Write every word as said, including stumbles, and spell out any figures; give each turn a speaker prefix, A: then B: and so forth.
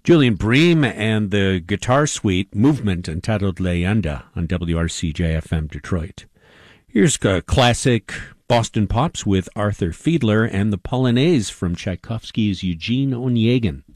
A: Julian Bream and the guitar suite Movement entitled Leyenda on W R C J F M Detroit. Here's a classic Boston Pops with Arthur Fiedler and the Polonaise from Tchaikovsky's Eugene Onegin.